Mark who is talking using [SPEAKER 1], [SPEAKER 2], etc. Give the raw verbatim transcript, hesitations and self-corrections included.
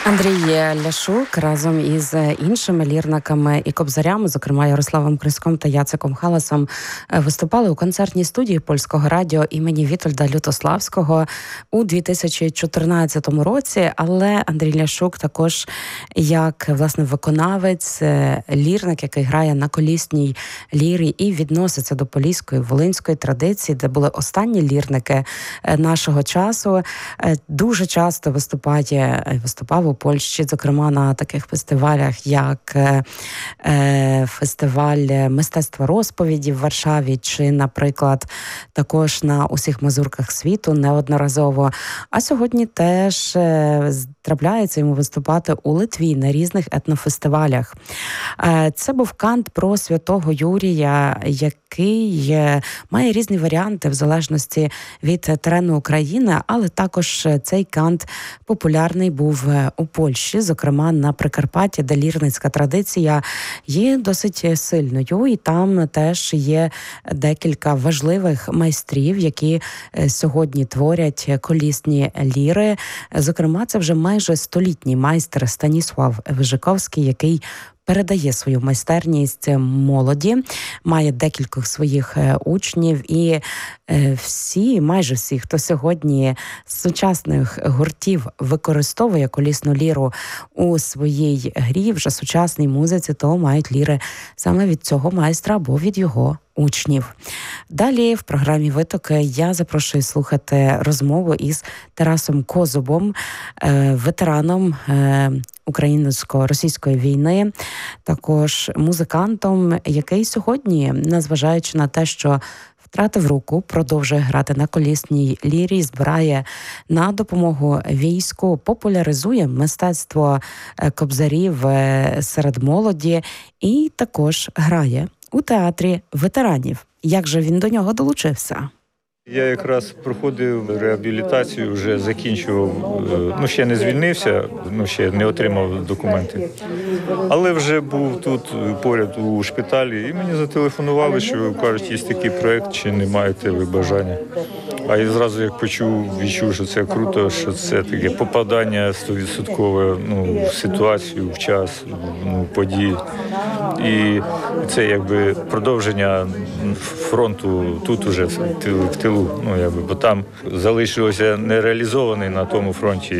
[SPEAKER 1] Андрій Ляшук разом із іншими лірниками і кобзарями, зокрема Ярославом Криськом та Яциком Халасом, виступали у концертній студії Польського радіо імені Вітольда Лютославського у дві тисячі чотирнадцятому році. Але Андрій Ляшук також як, власне, виконавець, лірник, який грає на колісній лірі і відноситься до поліської, волинської традиції, де були останні лірники нашого часу, дуже часто виступає, виступав у Польщі, зокрема на таких фестивалях, як е, фестиваль мистецтва розповіді в Варшаві, чи, наприклад, також на усіх мазурках світу неодноразово. А сьогодні теж е, трапляється йому виступати у Литві на різних етнофестивалях. Е, це був кант про святого Юрія, який е, має різні варіанти в залежності від терену України, але також цей кант популярний був у Польщі, зокрема на Прикарпатті, де лірницька традиція є досить сильною, і там теж є декілька важливих майстрів, які сьогодні творять колісні ліри. Зокрема, це вже майже столітній майстер Станіслав Вижиковський, який передає свою майстерність молоді, має декількох своїх учнів, і всі, майже всі, хто сьогодні з сучасних гуртів використовує колісну ліру у своїй грі, вже сучасній музиці, то мають ліри саме від цього майстра або від його учнів. Далі в програмі «Витоки» я запрошую слухати розмову із Тарасом Козубом, ветераном українсько-російської війни, також музикантом, який сьогодні, незважаючи на те, що втратив руку, продовжує грати на колісній лірі, збирає на допомогу війську, популяризує мистецтво кобзарів серед молоді і також грає у театрі ветеранів. Як же він до нього долучився?
[SPEAKER 2] Я якраз проходив реабілітацію, вже закінчував, ну ще не звільнився, ну ще не отримав документи. Але вже був тут поряд у шпиталі і мені зателефонували, що кажуть, є такий проєкт, чи не маєте ви бажання. А я зразу як почув, відчув, що це круто, що це таке попадання стовідсоткове, ну, в ситуацію, в час, ну, події. І це якби продовження фронту тут уже в тилу, ну якби, бо там залишилося нереалізований на тому фронті